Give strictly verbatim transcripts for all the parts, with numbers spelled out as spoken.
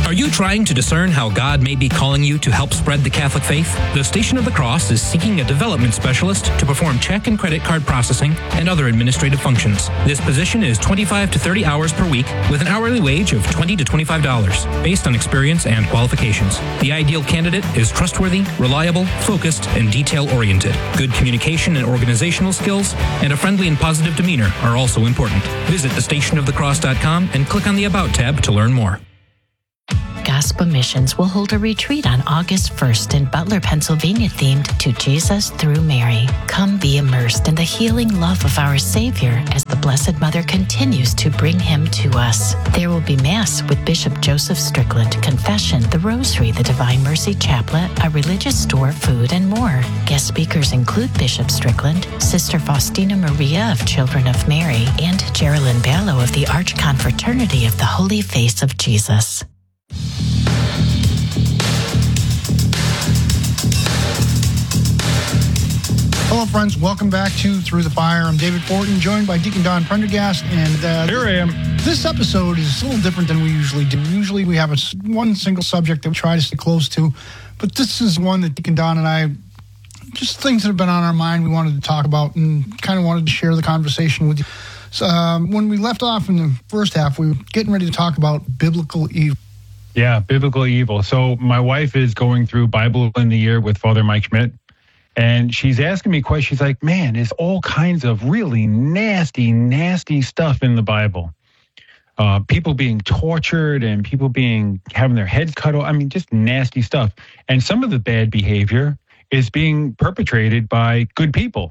Are you trying to discern how God may be calling you to help spread the Catholic faith? The Station of the Cross is seeking a development specialist to perform check and credit card processing and other administrative functions. This position is twenty-five to thirty hours per week with an hourly wage of twenty to twenty-five dollars based on experience and qualifications. The ideal candidate is trustworthy, reliable, focused, and detail-oriented. Good communication and organizational skills and a friendly and positive demeanor are also important. Visit the station of the cross dot com and click on the About tab to learn more. Gospel Missions will hold a retreat on August first in Butler, Pennsylvania, themed to Jesus through Mary. Come be immersed in the healing love of our Savior as the Blessed Mother continues to bring him to us. There will be Mass with Bishop Joseph Strickland, confession, the Rosary, the Divine Mercy Chaplet, a religious store, food, and more. Guest speakers include Bishop Strickland, Sister Faustina Maria of Children of Mary, and Geraldine Ballo of the Archconfraternity of the Holy Face of Jesus. Hello, friends. Welcome back to Through the Fire. I'm David Fortin, joined by Deacon Don Prendergast. And uh, here I am. This episode is a little different than we usually do. Usually we have a, one single subject that we try to stay close to. But this is one that Deacon Don and I, just things that have been on our mind we wanted to talk about and kind of wanted to share the conversation with you. So, um, when we left off in the first half, we were getting ready to talk about biblical evil. Yeah, biblical evil. So my wife is going through Bible in the Year with Father Mike Schmidt. And she's asking me questions like, man, there's all kinds of really nasty, nasty stuff in the Bible. Uh, people being tortured and people being having their heads cut off. I mean, just nasty stuff. And some of the bad behavior is being perpetrated by good people.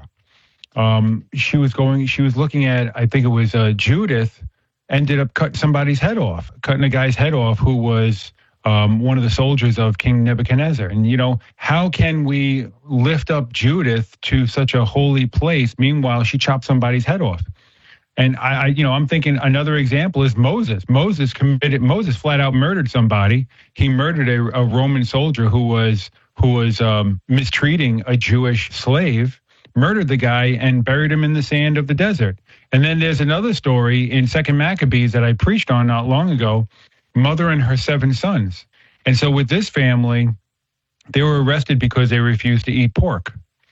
Um, she was going, she was looking at, I think it was uh, Judith, ended up cutting somebody's head off, cutting a guy's head off who was Um, one of the soldiers of King Nebuchadnezzar. And, you know, how can we lift up Judith to such a holy place? Meanwhile, she chopped somebody's head off. And I, I, you know, I'm thinking another example is Moses. Moses committed, Moses flat out murdered somebody. He murdered a, a Roman soldier who was, who was um, mistreating a Jewish slave, murdered the guy and buried him in the sand of the desert. And then there's another story in Second Maccabees that I preached on not long ago, mother and her seven sons. And so with this family, they were arrested because they refused to eat pork.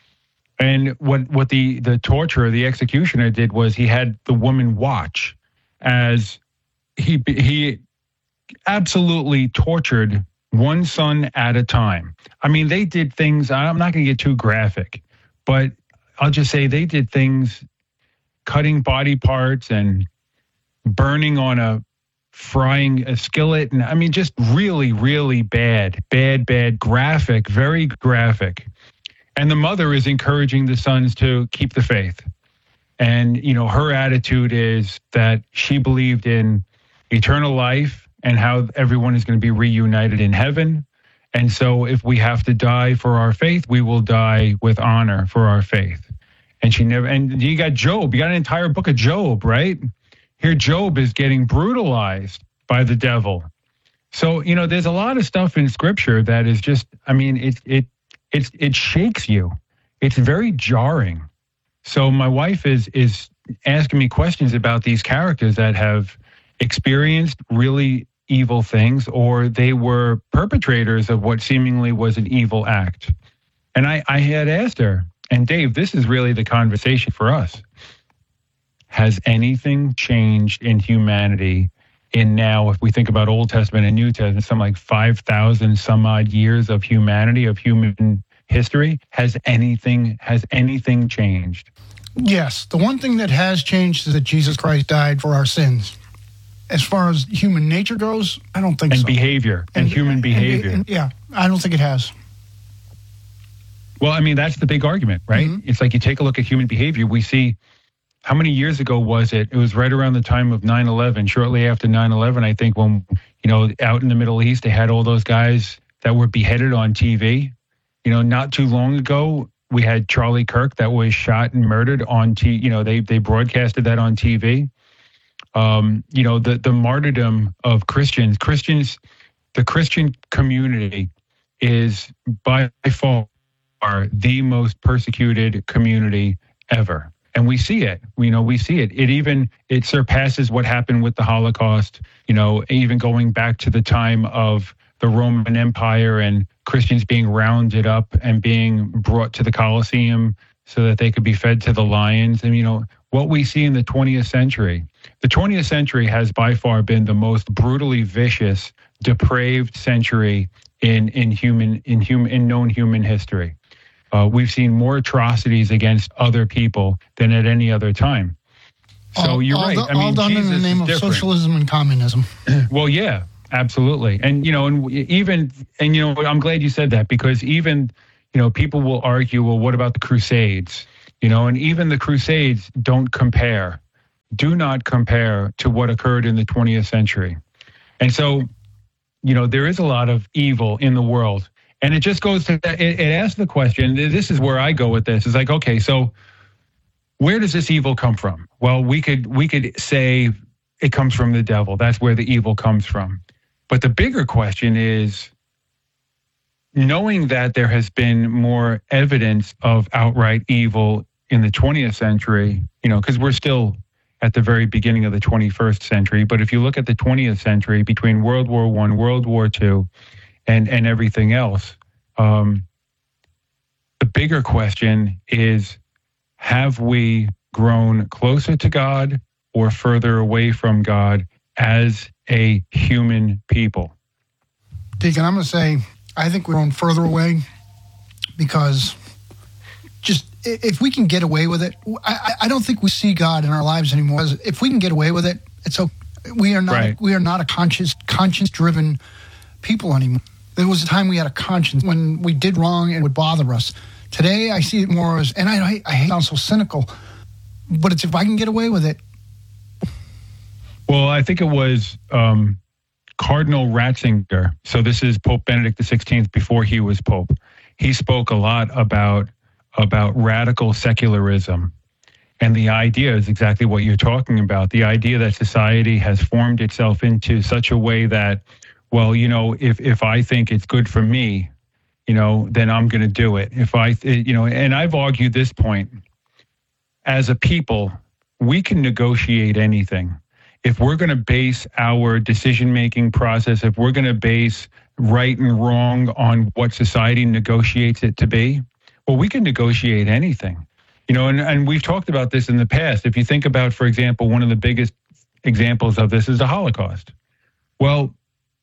And what, what the, the torturer, the executioner did was he had the woman watch as he, he absolutely tortured one son at a time. I mean, they did things, I'm not going to get too graphic, but I'll just say they did things, cutting body parts and burning on a frying a skillet. And I mean, just really, really bad, bad, bad, graphic, very graphic. And the mother is encouraging the sons to keep the faith. And, you know, her attitude is that she believed in eternal life and how everyone is going to be reunited in heaven. And so if we have to die for our faith, we will die with honor for our faith. And she never, and you got Job, you got an entire book of Job, right? Here, Job is getting brutalized by the devil. So, you know, there's a lot of stuff in Scripture that is just, I mean, it it it it shakes you. It's very jarring. So my wife is is asking me questions about these characters that have experienced really evil things, or they were perpetrators of what seemingly was an evil act. And I, I had asked her, and Dave, this is really the conversation for us. Has anything changed in humanity in now, if we think about Old Testament and New Testament, something like five thousand some odd years of humanity, of human history? Has anything, has anything changed? Yes. The one thing that has changed is that Jesus Christ died for our sins. As far as human nature goes, I don't think and so. Behavior, and, and human and, behavior. And, and, yeah, I don't think it has. Well, I mean, that's the big argument, right? Mm-hmm. It's like you take a look at human behavior, we see. How many years ago was it? It was right around the time of nine eleven, shortly after nine eleven, I think, when, you know, out in the Middle East, they had all those guys that were beheaded on T V. You know, not too long ago, we had Charlie Kirk that was shot and murdered on T V. You know, they they broadcasted that on T V. Um, you know, the, the martyrdom of Christians, Christians, the Christian community is by far the most persecuted community ever. And we see it, you know, we see it. It even, it surpasses what happened with the Holocaust, you know, even going back to the time of the Roman Empire and Christians being rounded up and being brought to the Colosseum so that they could be fed to the lions. And, you know, what we see in the twentieth century, the twentieth century has by far been the most brutally vicious, depraved century in, in human, in human, in known human history. Uh, we've seen more atrocities against other people than at any other time. So all, you're all right. The, I mean, all done Jesus in the name of different. Socialism and communism. Well, yeah, absolutely. And, you know, and even, and, you know, I'm glad you said that, because even, you know, people will argue, well, what about the Crusades? You know, and even the Crusades don't compare, do not compare to what occurred in the twentieth century. And so, you know, there is a lot of evil in the world. And it just goes to, it, it asks the question, this is where I go with this. It's like, okay, so where does this evil come from? Well, we could we could say it comes from the devil. That's where the evil comes from. But the bigger question is, knowing that there has been more evidence of outright evil in the twentieth century, you know, because we're still at the very beginning of the twenty-first century. But if you look at the twentieth century, between World War One, World War Two, and and everything else, um, the bigger question is, have we grown closer to God or further away from God as a human people? Deacon, I'm going to say, I think we're going further away, because just if we can get away with it, I, I don't think we see God in our lives anymore. If we can get away with it, it's okay. We are not, right. we are not a conscious, conscience-driven people anymore. There was a time we had a conscience. When we did wrong, it would bother us. Today, I see it more as, and I, I hate sound so cynical, but it's if I can get away with it. Well, I think it was um, Cardinal Ratzinger. So this is Pope Benedict the sixteenth before he was Pope. He spoke a lot about about radical secularism. And the idea is exactly what you're talking about. The idea that society has formed itself into such a way that, well, you know, if, if I think it's good for me, you know, then I'm going to do it. If I, you know, and I've argued this point, as a people, we can negotiate anything. If we're going to base our decision-making process, if we're going to base right and wrong on what society negotiates it to be, well, we can negotiate anything. You know, and, and we've talked about this in the past. If you think about, for example, one of the biggest examples of this is the Holocaust. Well,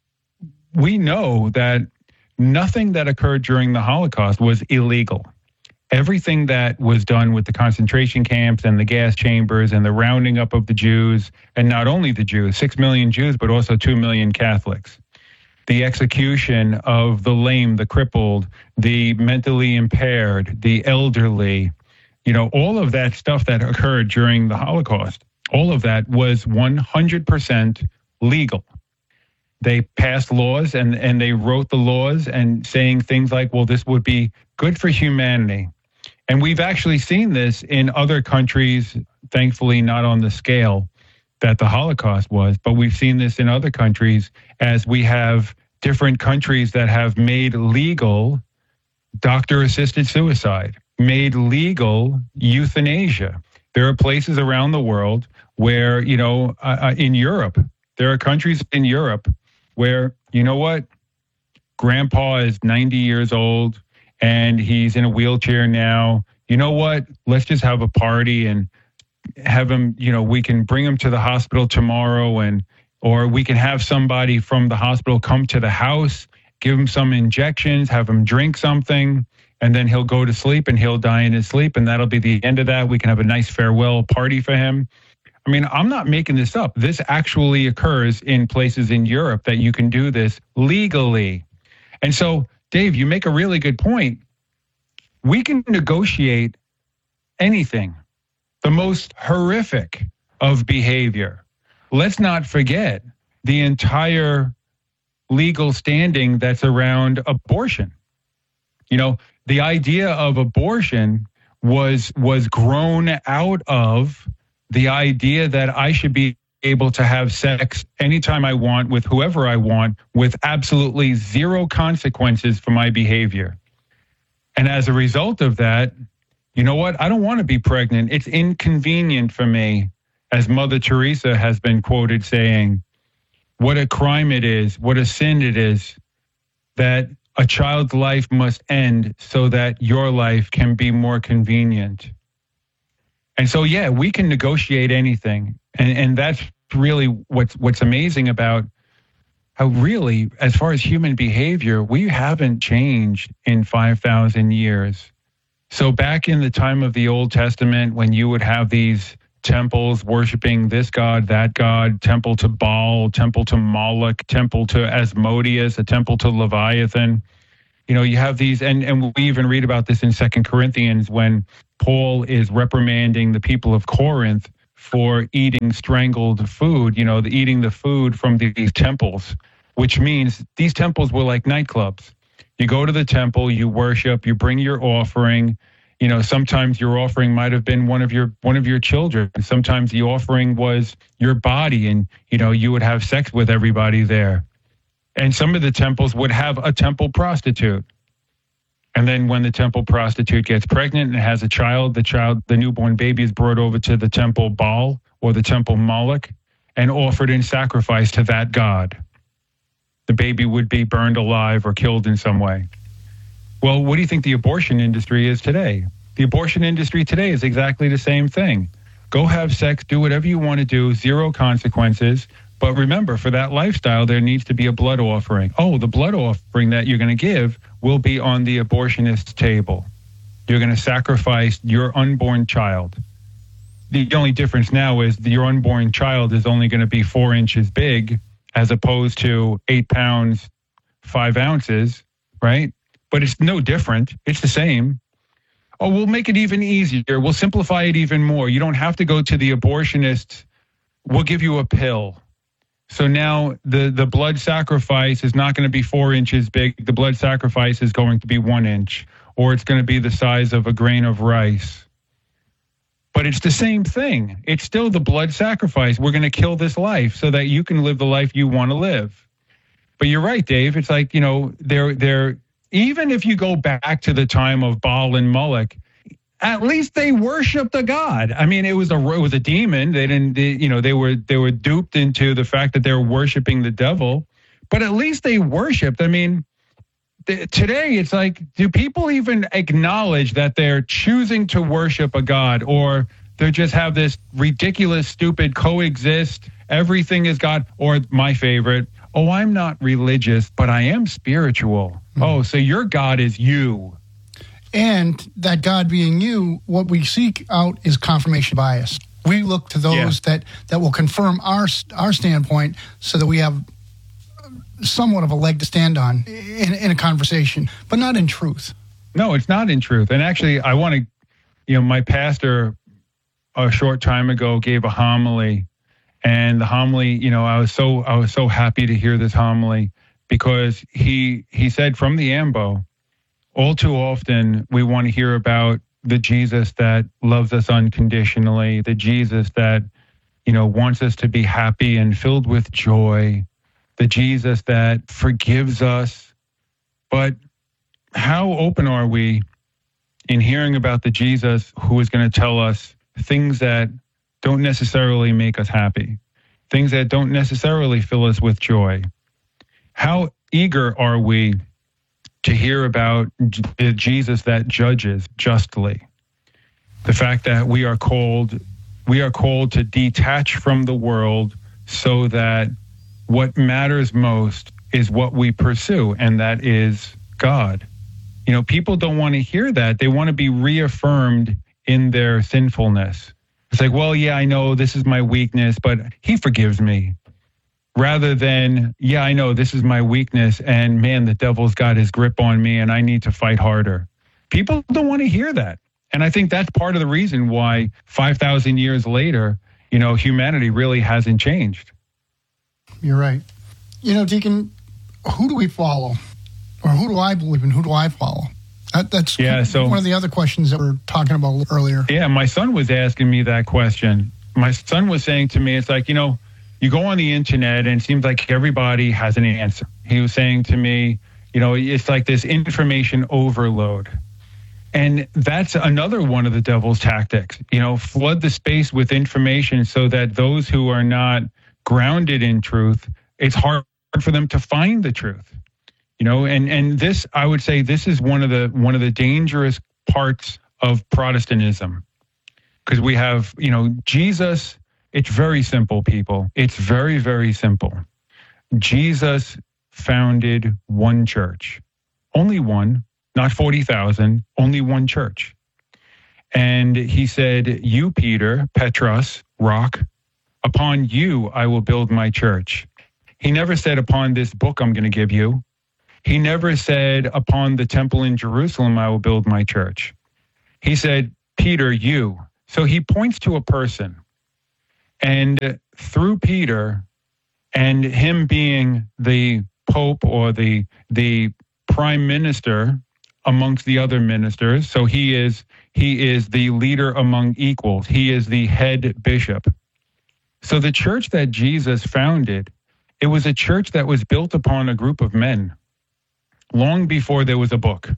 we know that nothing that occurred during the Holocaust was illegal. Everything that was done with the concentration camps and the gas chambers and the rounding up of the Jews, and not only the Jews, six million Jews, but also two million Catholics. The execution of the lame, the crippled, the mentally impaired, the elderly, you know, all of that stuff that occurred during the Holocaust, all of that was one hundred percent legal. They passed laws and, and they wrote the laws and saying things like, well, this would be good for humanity. And we've actually seen this in other countries, thankfully not on the scale that the Holocaust was, but we've seen this in other countries as we have different countries that have made legal doctor-assisted suicide, made legal euthanasia. There are places around the world where, you know, uh, in Europe, there are countries in Europe where, you know what, grandpa is ninety years old and he's in a wheelchair now. You know what, let's just have a party and have him, you know, we can bring him to the hospital tomorrow, and or we can have somebody from the hospital come to the house, give him some injections, have him drink something, and then he'll go to sleep and he'll die in his sleep, and that'll be the end of that. We can have a nice farewell party for him. I mean, I'm not making this up. This actually occurs in places in Europe that you can do this legally. And so, Dave, you make a really good point. We can negotiate anything, the most horrific of behavior. Let's not forget the entire legal standing that's around abortion. You know, the idea of abortion was was grown out of the idea that I should be able to have sex anytime I want with whoever I want with absolutely zero consequences for my behavior. And as a result of that, you know what? I don't want to be pregnant. It's inconvenient for me. As Mother Teresa has been quoted saying, what a crime it is, what a sin it is that a child's life must end so that your life can be more convenient. And so, yeah, we can negotiate anything. And, and that's really what's, what's amazing about how really, as far as human behavior, we haven't changed in five thousand years. So back in the time of the Old Testament, when you would have these temples worshiping this god, that god, temple to Baal, temple to Moloch, temple to Asmodeus, a temple to Leviathan. You know, you have these, and, and we even read about this in Second Corinthians when Paul is reprimanding the people of Corinth for eating strangled food, you know, the, eating the food from these temples, which means these temples were like nightclubs. You go to the temple, you worship, you bring your offering. You know, sometimes your offering might have been one of your one of your children. Sometimes the offering was your body, and, you know, you would have sex with everybody there. And some of the temples would have a temple prostitute. And then when the temple prostitute gets pregnant and has a child, the child, the newborn baby is brought over to the temple Baal or the temple Moloch and offered in sacrifice to that god. The baby would be burned alive or killed in some way. Well, what do you think the abortion industry is today? The abortion industry today is exactly the same thing. Go have sex, do whatever you want to do, zero consequences. But remember, for that lifestyle, there needs to be a blood offering. Oh, the blood offering that you're going to give will be on the abortionist's table. You're going to sacrifice your unborn child. The only difference now is your unborn child is only going to be four inches big as opposed to eight pounds, five ounces, right? But it's no different. It's the same. Oh, we'll make it even easier. We'll simplify it even more. You don't have to go to the abortionist. We'll give you a pill. So now the, the blood sacrifice is not going to be four inches big. The blood sacrifice is going to be one inch, or it's going to be the size of a grain of rice. But it's the same thing. It's still the blood sacrifice. We're going to kill this life so that you can live the life you want to live. But you're right, Dave. It's like, you know, they're, they're, even if you go back to the time of Baal and Moloch, at least they worshipped a god. I mean, it was a it was a demon. They didn't, they, you know, they were they were duped into the fact that they were worshiping the devil. But at least they worshipped. I mean, th- today it's like, do people even acknowledge that they're choosing to worship a god, or they just have this ridiculous, stupid coexist? Everything is God. Or my favorite, oh, I'm not religious, but I am spiritual. Mm-hmm. Oh, so your God is you. And that God being you, what we seek out is confirmation bias. We look to those yeah. that, that will confirm our our standpoint so that we have somewhat of a leg to stand on in, in a conversation, but not in truth. No, it's not in truth. And actually, I want to, you know, my pastor a short time ago gave a homily, and the homily, you know, I was so I was so happy to hear this homily because he he said from the A M B O, all too often, we want to hear about the Jesus that loves us unconditionally, the Jesus that, you know, wants us to be happy and filled with joy, the Jesus that forgives us. But how open are we in hearing about the Jesus who is going to tell us things that don't necessarily make us happy, things that don't necessarily fill us with joy? How eager are we to hear about the Jesus that judges justly? The fact that we are called, we are called to detach from the world so that what matters most is what we pursue, and that is God. You know, people don't want to hear that. They want to be reaffirmed in their sinfulness. It's like, well, yeah, I know this is my weakness, but he forgives me. Rather than, yeah, I know this is my weakness, and man, the devil's got his grip on me and I need to fight harder. People don't want to hear that. And I think that's part of the reason why five thousand years later, you know, humanity really hasn't changed. You're right. You know, Deacon, who do we follow? Or who do I believe in? Who do I follow? That, that's yeah, so, one of the other questions that we were talking about earlier. Yeah, my son was asking me that question. My son was saying to me, it's like, you know, you go on the internet and it seems like everybody has an answer. He was saying to me, you know, it's like this information overload. And that's another one of the devil's tactics, you know, flood the space with information so that those who are not grounded in truth, it's hard for them to find the truth, you know, and, and this, I would say this is one of the, one of the dangerous parts of Protestantism, because we have, you know, Jesus, it's very simple, people. It's very, very simple. Jesus founded one church, only one. Not forty thousand, only one church. And he said, you, Peter, Petros, rock, upon you I will build my church. He never said, upon this book I'm going to give you. He never said, upon the temple in Jerusalem I will build my church. He said, Peter, you. So he points to a person. And through Peter and him being the Pope or the the prime minister amongst the other ministers. So he is he is the leader among equals. He is the head bishop. So the church that Jesus founded, it was a church that was built upon a group of men long before there was a book.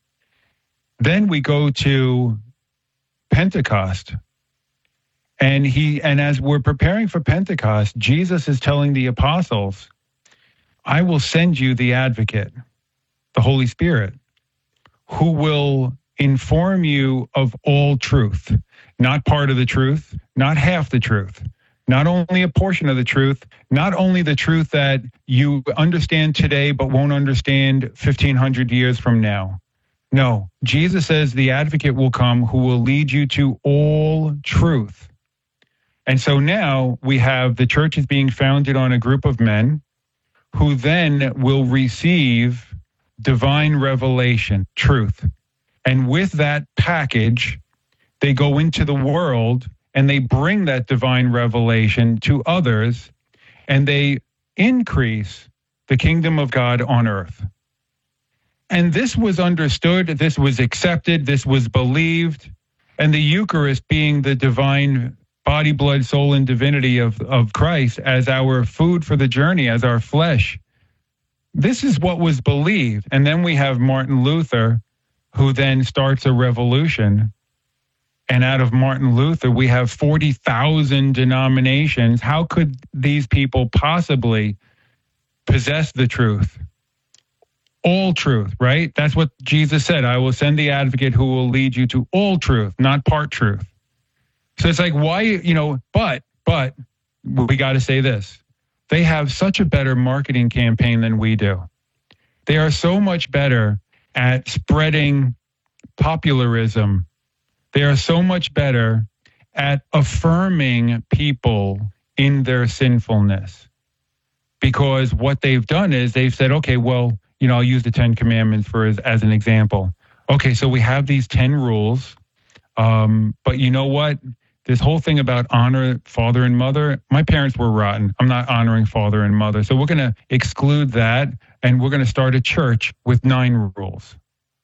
Then we go to Pentecost. And he and as we're preparing for Pentecost, Jesus is telling the apostles, I will send you the advocate, the Holy Spirit, who will inform you of all truth, not part of the truth, not half the truth, not only a portion of the truth, not only the truth that you understand today but won't understand fifteen hundred years from now. No, Jesus says the advocate will come who will lead you to all truth. And so now we have the church is being founded on a group of men who then will receive divine revelation, truth. And with that package, they go into the world and they bring that divine revelation to others, and they increase the kingdom of God on earth. And this was understood, this was accepted, this was believed, and the Eucharist being the divine body, blood, soul, and divinity of, of Christ as our food for the journey, as our flesh. This is what was believed. And then we have Martin Luther, who then starts a revolution. And out of Martin Luther, we have forty thousand denominations. How could these people possibly possess the truth? All truth, right? That's what Jesus said. I will send the advocate who will lead you to all truth, not part truth. So it's like, why, you know, but, but we got to say this. They have such a better marketing campaign than we do. They are so much better at spreading popularism. They are so much better at affirming people in their sinfulness. Because what they've done is they've said, okay, well, you know, I'll use the Ten Commandments for as, as an example. Okay, so we have these ten rules, um, but you know what? This whole thing about honor father and mother, my parents were rotten. I'm not honoring father and mother. So we're going to exclude that, and we're going to start a church with nine rules.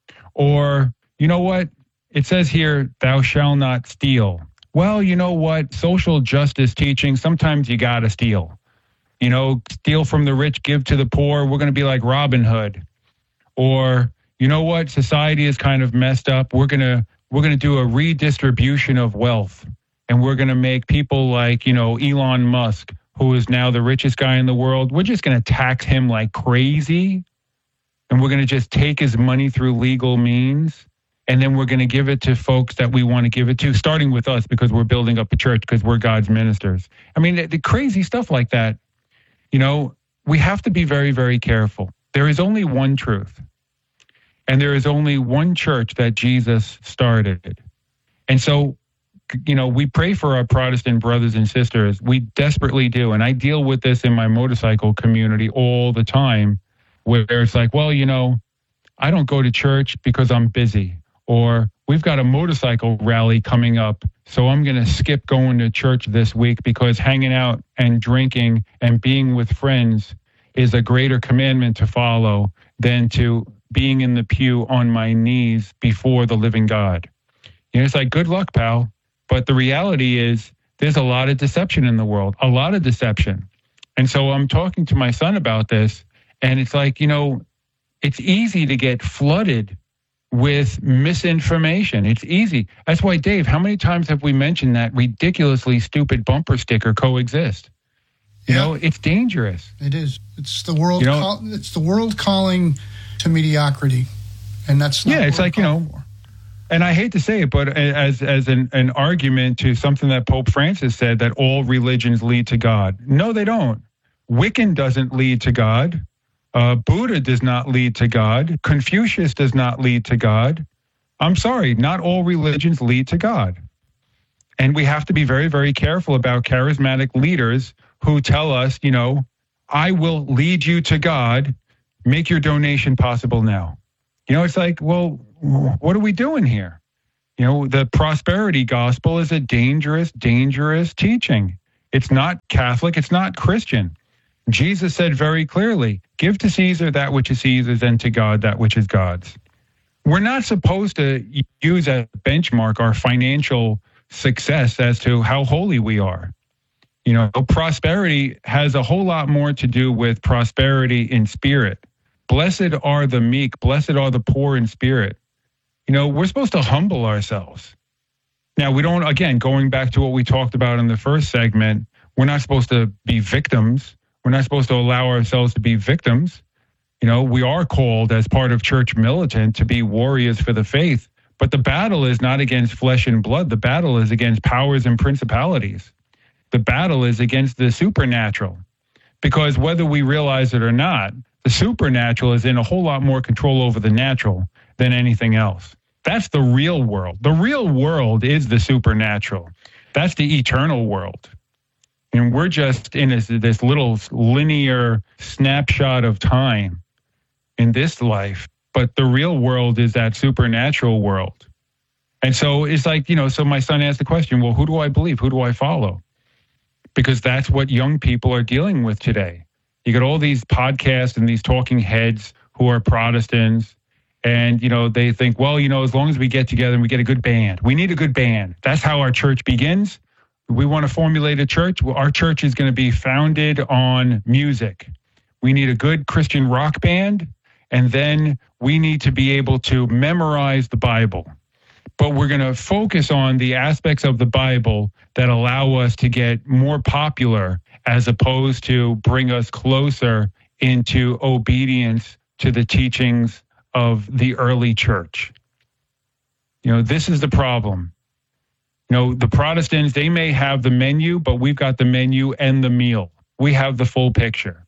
Or, you know what? It says here, thou shalt not steal. Well, you know what? Social justice teaching, sometimes you got to steal. You know, steal from the rich, give to the poor. We're going to be like Robin Hood. Or, you know what? Society is kind of messed up. We're going to we're going to do a redistribution of wealth. And we're going to make people like, you know, Elon Musk, who is now the richest guy in the world. We're just going to tax him like crazy. And we're going to just take his money through legal means. And then we're going to give it to folks that we want to give it to, starting with us because we're building up a church because we're God's ministers. I mean, the, the crazy stuff like that, you know, we have to be very, very careful. There is only one truth. And there is only one church that Jesus started. And so, you know, we pray for our Protestant brothers and sisters. We desperately do. And I deal with this in my motorcycle community all the time, where it's like, well, you know, I don't go to church because I'm busy. Or we've got a motorcycle rally coming up, so I'm going to skip going to church this week because hanging out and drinking and being with friends is a greater commandment to follow than to being in the pew on my knees before the living God. You know, it's like, good luck, pal. But the reality is there's a lot of deception in the world, a lot of deception. And so I'm talking to my son about this, and it's like, you know, it's easy to get flooded with misinformation. It's easy. That's why, Dave, how many times have we mentioned that ridiculously stupid bumper sticker coexist? You yeah. know, it's dangerous. It is. It's the world. You know, call, it's the world calling to mediocrity, and that's not yeah. It's like you know, for. and I hate to say it, but as as an, an argument to something that Pope Francis said, that all religions lead to God. No, they don't. Wiccan doesn't lead to God. Uh, Buddha does not lead to God. Confucius does not lead to God. I'm sorry, not all religions lead to God. And we have to be very, very careful about charismatic leaders who tell us, you know, I will lead you to God. Make your donation possible now. You know, it's like, well, what are we doing here? You know, the prosperity gospel is a dangerous, dangerous teaching. It's not Catholic. It's not Christian. Jesus said very clearly, give to Caesar that which is Caesar's and to God that which is God's. We're not supposed to use as a benchmark our financial success as to how holy we are. You know, prosperity has a whole lot more to do with prosperity in spirit. Blessed are the meek, blessed are the poor in spirit. You know, we're supposed to humble ourselves. Now, we don't, again, going back to what we talked about in the first segment, we're not supposed to be victims. We're not supposed to allow ourselves to be victims. You know, we are called as part of church militant to be warriors for the faith. But the battle is not against flesh and blood. The battle is against powers and principalities. The battle is against the supernatural. Because whether we realize it or not, the supernatural is in a whole lot more control over the natural than anything else. That's the real world. The real world is the supernatural. That's the eternal world. And we're just in this, this little linear snapshot of time in this life. But the real world is that supernatural world. And so it's like, you know, so my son asked the question, well, who do I believe? Who do I follow? Because that's what young people are dealing with today. You got all these podcasts and these talking heads who are Protestants. And, you know, they think, well, you know, as long as we get together and we get a good band, we need a good band. That's how our church begins. We want to formulate a church. Well, our church is going to be founded on music. We need a good Christian rock band, and then we need to be able to memorize the Bible. But we're going to focus on the aspects of the Bible that allow us to get more popular as opposed to bring us closer into obedience to the teachings of the early church. You know, this is the problem. You know, the Protestants, they may have the menu, but we've got the menu and the meal. We have the full picture.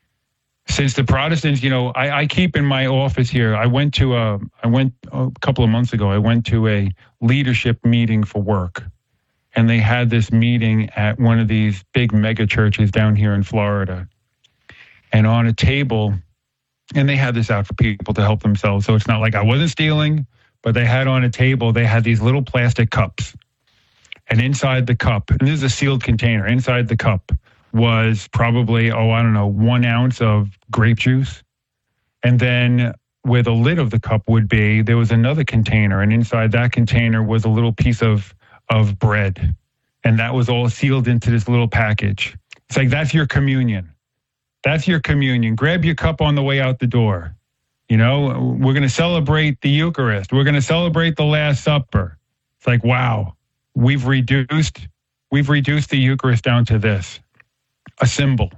Since the Protestants, you know, I, I keep in my office here, I went to a, I went a couple of months ago, I went to a leadership meeting for work. And they had this meeting at one of these big mega churches down here in Florida. And on a table, and they had this out for people to help themselves. So it's not like I wasn't stealing, but they had on a table, they had these little plastic cups. And inside the cup, and this is a sealed container, inside the cup was probably, oh, I don't know, one ounce of grape juice. And then where the lid of the cup would be, there was another container. And inside that container was a little piece of, of bread. And that was all sealed into this little package. It's like, that's your communion. That's your communion. Grab your cup on the way out the door. You know, we're going to celebrate the Eucharist. We're going to celebrate the Last Supper. It's like, wow. We've reduced, we've reduced the Eucharist down to this, a symbol.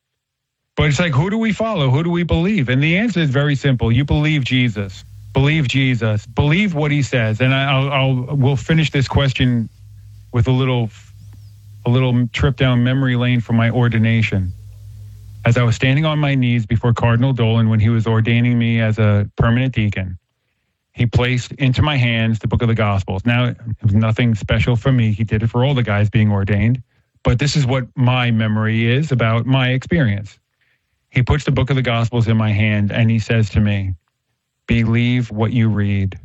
But it's like, who do we follow? Who do we believe? And the answer is very simple. You believe Jesus. Believe Jesus. Believe what he says. And I'll, I'll we'll finish this question with a little, a little trip down memory lane from my ordination. As I was standing on my knees before Cardinal Dolan when he was ordaining me as a permanent deacon, he placed into my hands the book of the Gospels. Now, it was nothing special for me. He did it for all the guys being ordained. But this is what my memory is about my experience. He puts the book of the Gospels in my hand and he says to me, believe what you read.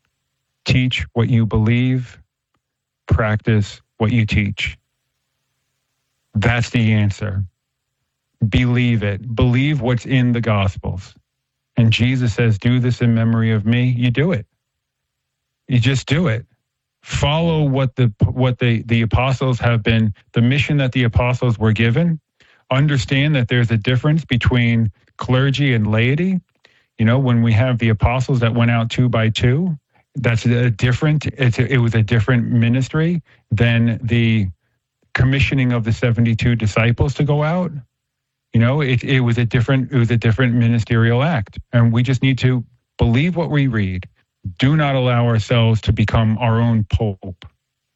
Teach what you believe. Practice what you teach. That's the answer. Believe it. Believe what's in the Gospels. And Jesus says, do this in memory of me. You do it. You just do it. Follow what the what the, the apostles have been, the mission that the apostles were given. Understand that there's a difference between clergy and laity. You know, when we have the apostles that went out two by two, that's a different, it's a, it was a different ministry than the commissioning of the seventy-two disciples to go out. You know, it, it was a different, it was a different ministerial act. And we just need to believe what we read. Do not allow ourselves to become our own pope.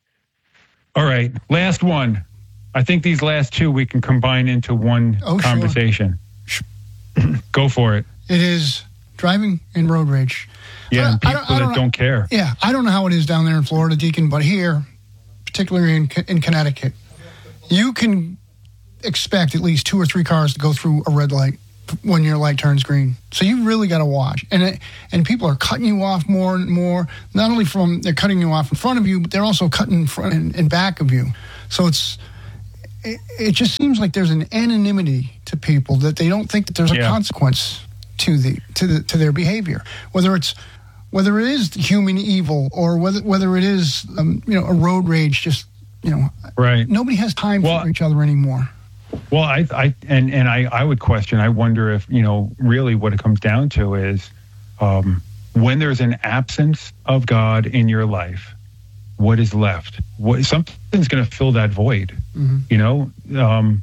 All right, last one. I think these last two we can combine into one oh, conversation. Sure. Go for it. It is driving and road rage. Yeah, and people I don't, I don't that know, don't care. Yeah, I don't know how it is down there in Florida, Deacon, but here, particularly in in Connecticut, you can expect at least two or three cars to go through a red light when your light turns green. So you really got to watch. And it, and people are cutting you off more and more. Not only from they're cutting you off in front of you, but they're also cutting in front and, and back of you. So it's it, it just seems like there's an anonymity to people that they don't think that there's a yeah. consequence to the to the to their behavior. Whether it's whether it is human evil or whether whether it is um, you know a road rage, just you know, right. Nobody has time well, for each other anymore. Well, I, I and, and I, I would question, I wonder if, you know, really what it comes down to is um, when there's an absence of God in your life, what is left? What, something's going to fill that void, mm-hmm. you know? Um,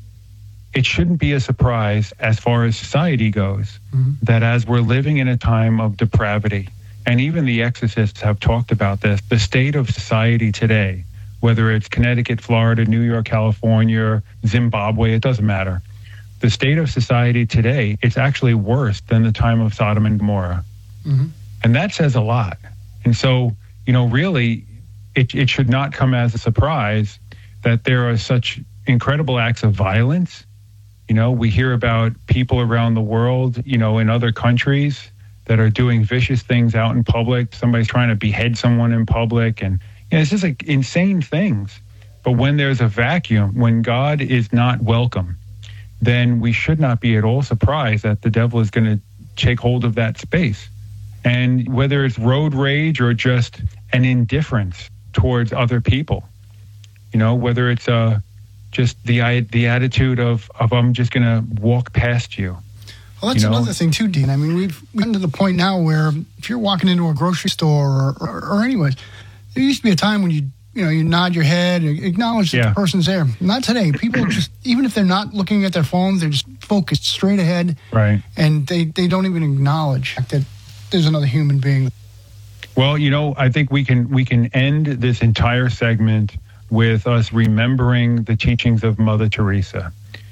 it shouldn't be a surprise as far as society goes, mm-hmm. that as we're living in a time of depravity, and even the exorcists have talked about this, the state of society today, whether it's Connecticut, Florida, New York, California, Zimbabwe, it doesn't matter. The state of society today, it's actually worse than the time of Sodom and Gomorrah. Mm-hmm. And that says a lot. And so, you know, really, it, it should not come as a surprise that there are such incredible acts of violence. You know, we hear about people around the world, you know, in other countries that are doing vicious things out in public. Somebody's trying to behead someone in public, and you know, it's just like insane things. But when there's a vacuum, when God is not welcome, then we should not be at all surprised that the devil is going to take hold of that space. And whether it's road rage or just an indifference towards other people, you know, whether it's uh, just the the attitude of, of I'm just going to walk past you. Well, that's you know? another thing too, Dean. I mean, we've gotten to the point now where if you're walking into a grocery store or, or, or anyways, there used to be a time when you, you know, you nod your head, acknowledge that yeah. the person's there. Not today. People just, even if they're not looking at their phones, they're just focused straight ahead. Right. And they, they don't even acknowledge that there's another human being. Well, you know, I think we can we can end this entire segment with us remembering the teachings of Mother Teresa.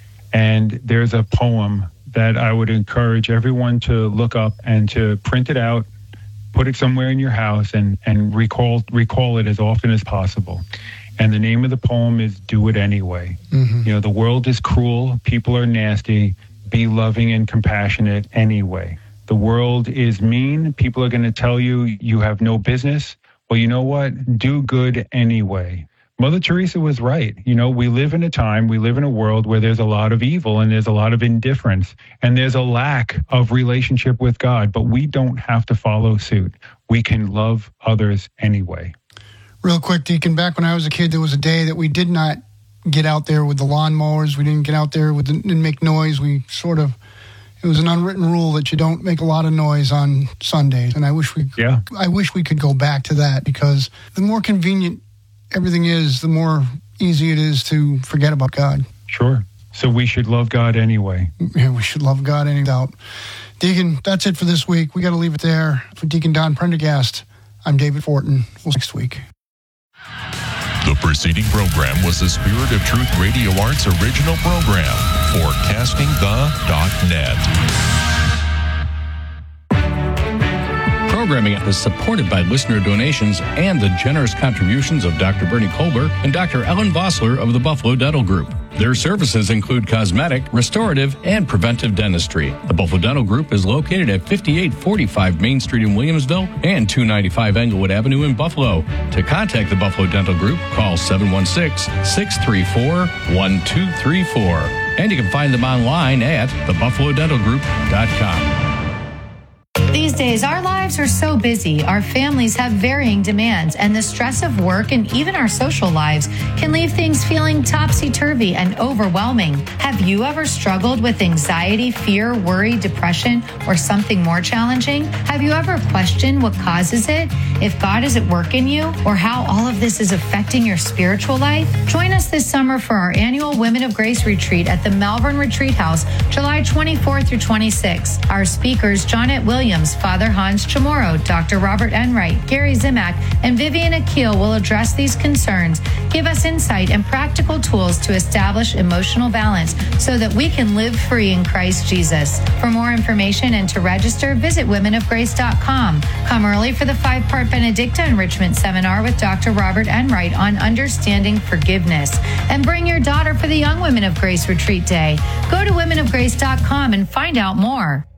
And there's a poem that I would encourage everyone to look up and to print it out, put it somewhere in your house, and, and recall recall it as often as possible. And the name of the poem is Do It Anyway. Mm-hmm. You know, the world is cruel, people are nasty, be loving and compassionate anyway. The world is mean, people are going to tell you you have no business. Well, you know what? Do good anyway. Mother Teresa was right. You know, we live in a time, we live in a world where there's a lot of evil and there's a lot of indifference and there's a lack of relationship with God, but we don't have to follow suit. We can love others anyway. Real quick, Deacon, back when I was a kid, there was a day that we did not get out there with the lawnmowers. We didn't get out there with the, didn't make noise. We sort of, it was an unwritten rule that you don't make a lot of noise on Sundays. And I wish we, yeah. I wish we could go back to that, because the more convenient everything is, the more easy it is to forget about God. Sure. So we should love God anyway. Yeah, we should love God any doubt. Deacon, that's it for this week. We got to leave it there. For Deacon Don Prendergast, I'm David Fortin. We'll see you next week. The preceding program was the Spirit of Truth Radio Arts original program for casting the dot net. Programming is supported by listener donations and the generous contributions of Doctor Bernie Kolber and Doctor Ellen Vossler of the Buffalo Dental Group. Their services include cosmetic, restorative, and preventive dentistry. The Buffalo Dental Group is located at fifty-eight forty-five Main Street in Williamsville and two ninety-five Englewood Avenue in Buffalo. To contact the Buffalo Dental Group, call seven one six, six three four, one two three four. And you can find them online at the buffalo dental group dot com. These days, our lives are so busy, our families have varying demands, and the stress of work and even our social lives can leave things feeling topsy-turvy and overwhelming. Have you ever struggled with anxiety, fear, worry, depression, or something more challenging? Have you ever questioned what causes it, if God is at work in you, or how all of this is affecting your spiritual life? Join us this summer for our annual Women of Grace Retreat at the Malvern Retreat House, July twenty-fourth through twenty-sixth. Our speakers, Johnette Williams, Father Hans Chamorro, Doctor Robert Enright, Gary Zimak, and Vivian Akil will address these concerns, give us insight and practical tools to establish emotional balance so that we can live free in Christ Jesus. For more information and to register, visit women of grace dot com. Come early for the five-part Benedicta Enrichment Seminar with Doctor Robert Enright on understanding forgiveness. And bring your daughter for the Young Women of Grace Retreat Day. Go to women of grace dot com and find out more.